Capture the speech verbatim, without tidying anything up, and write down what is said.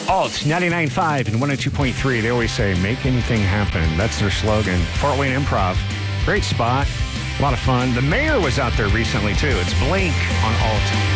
Alt ninety-nine point five and one oh two point three. They always say, make anything happen. That's their slogan. Fort Wayne Improv. Great spot. A lot of fun. The mayor was out there recently, too. It's Blink on Alt.